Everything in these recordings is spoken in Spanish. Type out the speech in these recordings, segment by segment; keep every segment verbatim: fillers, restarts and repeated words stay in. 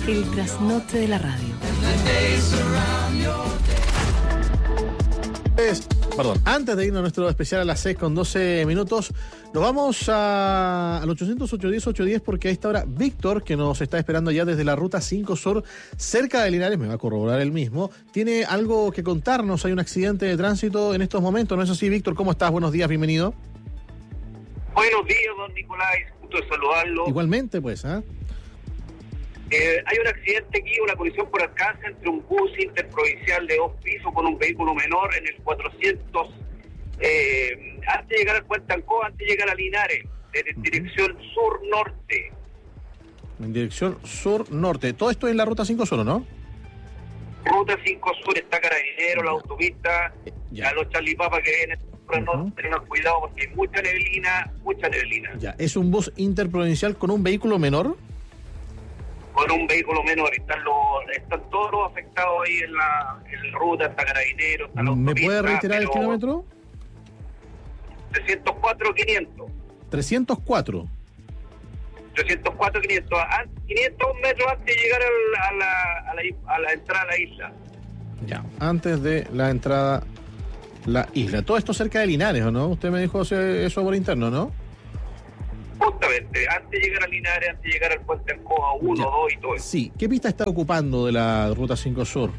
El trasnoche de la radio. Es, perdón, antes de irnos a nuestro especial a las seis con doce minutos, nos vamos a, al ochocientos ocho diez ocho diez porque a esta hora Víctor, que nos está esperando ya desde la ruta cinco Sur, cerca de Linares, me va a corroborar él mismo, tiene algo que contarnos. Hay un accidente de tránsito en estos momentos, ¿no es así, Víctor? ¿Cómo estás? Buenos días, bienvenido. Buenos días, don Nicolás, gusto de saludarlo. Igualmente, pues, ¿ah? ¿eh? Eh, hay un accidente aquí, una colisión por alcance entre un bus interprovincial de dos pisos con un vehículo menor en el cuatrocientos, eh, antes de llegar al Puente Ancoa, antes de llegar a Linares, en uh-huh. dirección sur-norte. En dirección sur-norte. Todo esto en la ruta cinco Sur, ¿no? Ruta cinco Sur, está Carabinero, la autopista, ya. A los Charlipapa que vienen, uh-huh. no tengan cuidado porque hay mucha neblina, mucha neblina. Ya, ¿es un bus interprovincial con un vehículo menor? Con un vehículo menor, están los, están todos los afectados ahí en la, en la ruta, está Carabinero, está la autopista. ¿Me puede reiterar el kilómetro? trescientos cuatro quinientos. trescientos cuatro. trescientos cuatro quinientos. A, quinientos metros antes de llegar a la, a, la, a, la, a la entrada a la isla. Ya, antes de la entrada a la isla. Todo esto cerca de Linares, ¿o no? Usted me dijo eso por interno, ¿no? Justamente, antes de llegar a Linares, antes de llegar al Puente Ancoa uno, dos y todo eso. Sí, ¿qué pista está ocupando de la Ruta cinco Sur?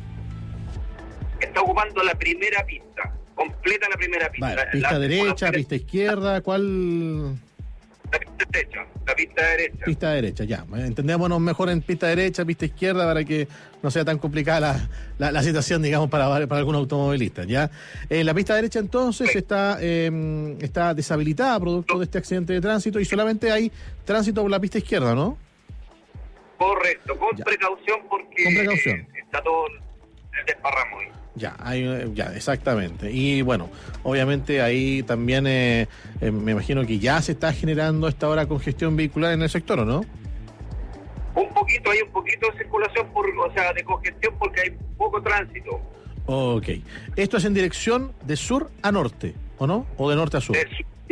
Está ocupando la primera pista, completa la primera pista. Vale, pista la, derecha, la, pista izquierda, ¿cuál...? La pista derecha, la pista derecha. Pista derecha, ya. Entendémonos mejor en pista derecha, pista izquierda, para que no sea tan complicada la, la, la situación, digamos, para, para algún automovilista, ¿ya? Eh, la pista derecha, entonces, sí. está, eh, está deshabilitada producto de este accidente de tránsito y solamente hay tránsito por la pista izquierda, ¿no? Correcto, con ya. precaución porque con precaución. está todo el desparramo ahí. Ya, hay, ya, exactamente. Y bueno, obviamente ahí también eh, eh, me imagino que ya se está generando a esta hora congestión vehicular en el sector, ¿o no? Un poquito, hay un poquito de circulación, por, o sea, de congestión porque hay poco tránsito. Ok. Esto es en dirección de sur a norte, ¿o no? ¿O de norte a sur? De,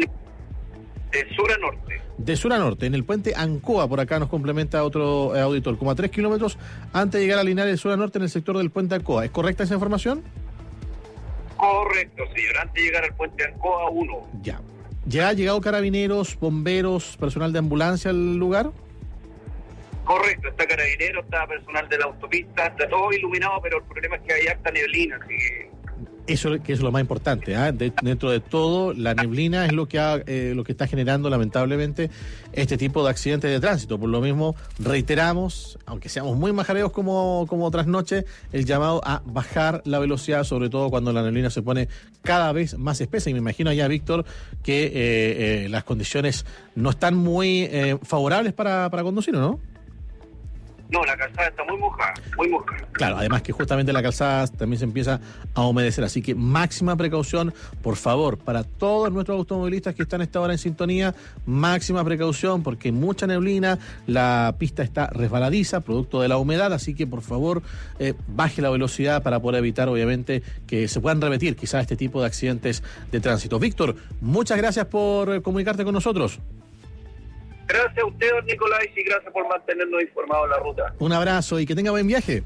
de sur a norte. De sur a norte, en el puente Ancoa, por acá nos complementa otro eh, auditor, como a tres kilómetros antes de llegar a Linares, de sur a norte, en el sector del puente Ancoa. ¿Es correcta esa información? Correcto, señor, antes de llegar al puente Ancoa uno. Ya. ¿Ya ha llegado carabineros, bomberos, personal de ambulancia al lugar? Correcto, está Carabinero, está personal de la autopista, está todo iluminado, pero el problema es que hay harta neblina, así que... Eso que es lo más importante, ¿eh? de, dentro de todo, la neblina es lo que ha, eh, lo que está generando lamentablemente este tipo de accidentes de tránsito. Por lo mismo, reiteramos, aunque seamos muy majareos como, como otras noches, el llamado a bajar la velocidad, sobre todo cuando la neblina se pone cada vez más espesa. Y me imagino allá, Víctor, que eh, eh, las condiciones no están muy eh, favorables para, para conducir, ¿no? No, la calzada está muy mojada, muy mojada. Claro, además que justamente la calzada también se empieza a humedecer, así que máxima precaución, por favor, para todos nuestros automovilistas que están a esta hora en sintonía, máxima precaución porque hay mucha neblina, la pista está resbaladiza, producto de la humedad, así que por favor eh, baje la velocidad para poder evitar, obviamente, que se puedan repetir quizás este tipo de accidentes de tránsito. Víctor, muchas gracias por comunicarte con nosotros. Gracias a usted, don Nicolás, y gracias por mantenernos informados en la ruta. Un abrazo y que tenga buen viaje.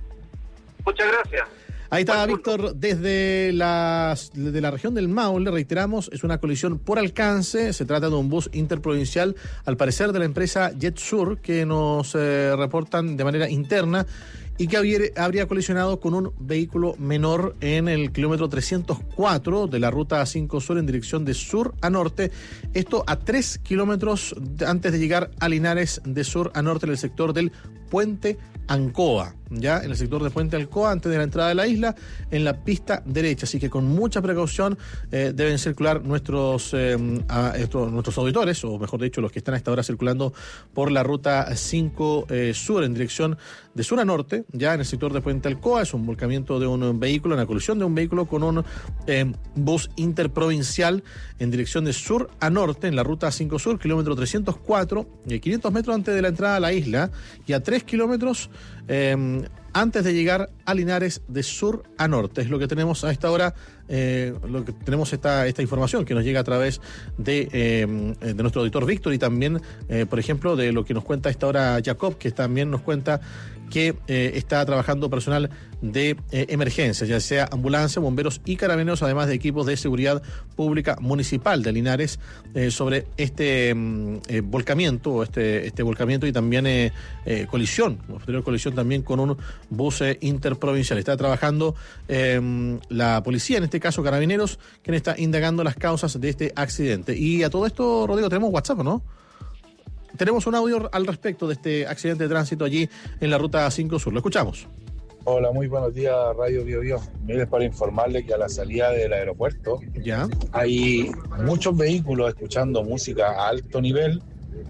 Muchas gracias. Ahí está Víctor desde la, desde la región del Maule, reiteramos, es una colisión por alcance, se trata de un bus interprovincial, al parecer de la empresa JetSur, que nos eh, reportan de manera interna, y que habría, habría colisionado con un vehículo menor en el kilómetro trescientos cuatro de la ruta cinco Sur en dirección de sur a norte, esto a tres kilómetros antes de llegar a Linares, de sur a norte en el sector del Puente Ancoa, ya en el sector de Puente Ancoa, antes de la entrada de la isla, en la pista derecha, así que con mucha precaución eh, deben circular nuestros, eh, a, estos, nuestros auditores, o mejor dicho, los que están a esta hora circulando por la ruta cinco eh, Sur en dirección de sur a norte, ya en el sector de Puente Alcoa. Es un volcamiento de un vehículo, una colisión de un vehículo con un eh, bus interprovincial en dirección de sur a norte en la ruta cinco Sur, kilómetro trescientos cuatro, eh, quinientos metros antes de la entrada a la isla, y a tres kilómetros eh, antes de llegar a Linares de sur a norte. Es lo que tenemos a esta hora, eh, lo que tenemos esta, esta información que nos llega a través de, eh, de nuestro auditor Víctor y también, eh, por ejemplo, de lo que nos cuenta a esta hora Jacob, que también nos cuenta que eh, está trabajando personal de eh, emergencias, ya sea ambulancia, bomberos y carabineros, además de equipos de seguridad pública municipal de Linares, eh, sobre este eh, volcamiento, o este, este volcamiento y también eh, eh, colisión, posterior colisión también con un bus eh, interprovincial. Está trabajando eh, la policía, en este caso carabineros, quien está indagando las causas de este accidente. Y a todo esto, Rodrigo, tenemos WhatsApp, ¿no? Tenemos un audio al respecto de este accidente de tránsito allí en la ruta cinco Sur. Lo escuchamos. Hola, muy buenos días, Radio Bio Bio. Mire, para informarle que a la salida del aeropuerto ¿Ya? hay muchos vehículos escuchando música a alto nivel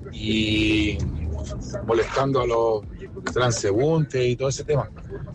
y molestando a los transeúntes y todo ese tema.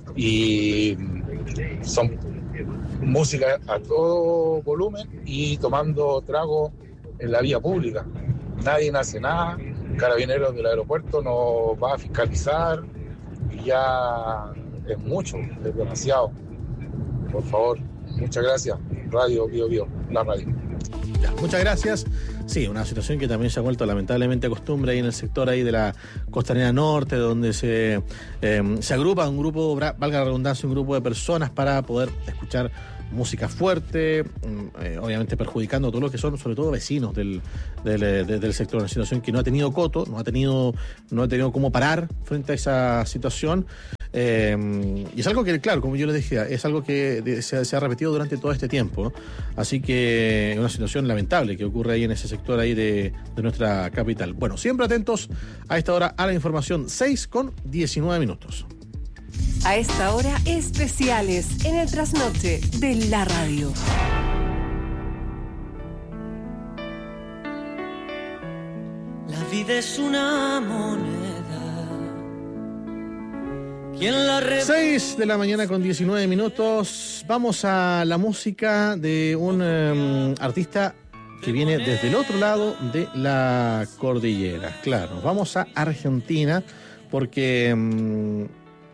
Y son música a todo volumen y tomando trago en la vía pública. Nadie hace nada. Carabineros del aeropuerto nos va a fiscalizar y ya es mucho, es demasiado. Por favor, muchas gracias. Radio Bio Bio, la radio. Ya, muchas gracias. Sí, una situación que también se ha vuelto lamentablemente costumbre ahí en el sector ahí de la Costanera Norte, donde se, eh, se agrupa un grupo, valga la redundancia, un grupo de personas para poder escuchar música fuerte, eh, obviamente perjudicando a todos los que son, sobre todo vecinos del, del, de, del sector. Una situación que no ha tenido coto, no ha tenido, no ha tenido cómo parar frente a esa situación. Eh, y es algo que, claro, como yo les decía, es algo que de, se, se ha repetido durante todo este tiempo, ¿no? Así que es una situación lamentable que ocurre ahí en ese sector ahí de, de nuestra capital. Bueno, siempre atentos a esta hora a la información, seis con diecinueve minutos. A esta hora, especiales en el trasnoche de la radio. La vida es una moneda. ¿Quién la re... seis de la mañana con diecinueve minutos. Vamos a la música de un um, artista que viene desde el otro lado de la cordillera. Claro, vamos a Argentina porque... Um,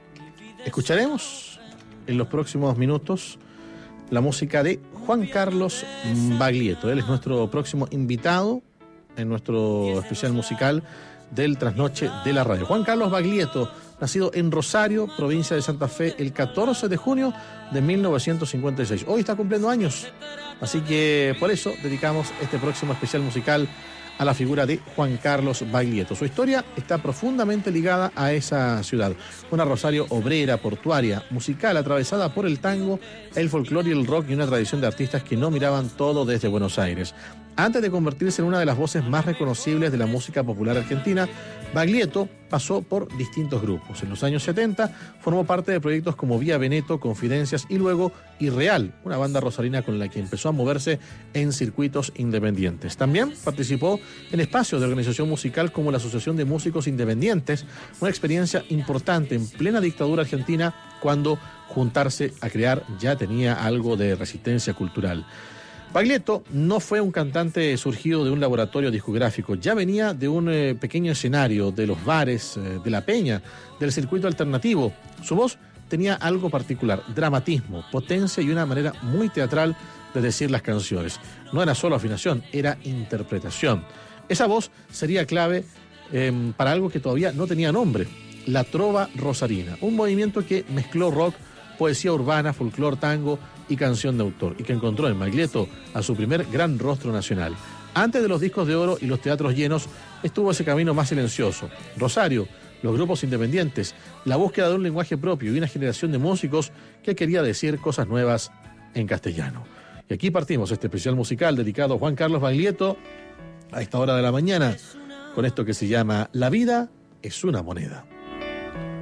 escucharemos en los próximos minutos la música de Juan Carlos Baglietto. Él es nuestro próximo invitado en nuestro especial musical del Trasnoche de la Radio. Juan Carlos Baglietto, nacido en Rosario, provincia de Santa Fe, el catorce de junio de mil novecientos cincuenta y seis. Hoy está cumpliendo años, así que por eso dedicamos este próximo especial musical a la figura de Juan Carlos Baglietto. Su historia está profundamente ligada a esa ciudad, una Rosario obrera, portuaria, musical, atravesada por el tango, el folclore y el rock, y una tradición de artistas que no miraban todo desde Buenos Aires. Antes de convertirse en una de las voces más reconocibles de la música popular argentina, Baglietto pasó por distintos grupos. En los años setenta formó parte de proyectos como Vía Veneto, Confidencias y luego Irreal, una banda rosarina con la que empezó a moverse en circuitos independientes. También participó en espacios de organización musical como la Asociación de Músicos Independientes, una experiencia importante en plena dictadura argentina, cuando juntarse a crear ya tenía algo de resistencia cultural. Baglietto no fue un cantante surgido de un laboratorio discográfico, ya venía de un eh, pequeño escenario, de los bares, eh, de la peña, del circuito alternativo. Su voz tenía algo particular, dramatismo, potencia y una manera muy teatral de decir las canciones. No era solo afinación, era interpretación. Esa voz sería clave eh, para algo que todavía no tenía nombre, la trova rosarina, un movimiento que mezcló rock, poesía urbana, folclor, tango y canción de autor, y que encontró en Baglietto a su primer gran rostro nacional. Antes de los discos de oro y los teatros llenos, estuvo ese camino más silencioso. Rosario, los grupos independientes, la búsqueda de un lenguaje propio y una generación de músicos que quería decir cosas nuevas en castellano. Y aquí partimos este especial musical dedicado a Juan Carlos Baglietto a esta hora de la mañana, con esto que se llama La vida es una moneda.